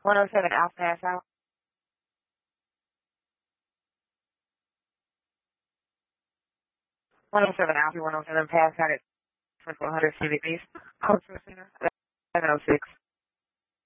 107 Alpha Pass out. 107 Alpha, 107 Pass out at 100 Civic East. Cultural Center. 706.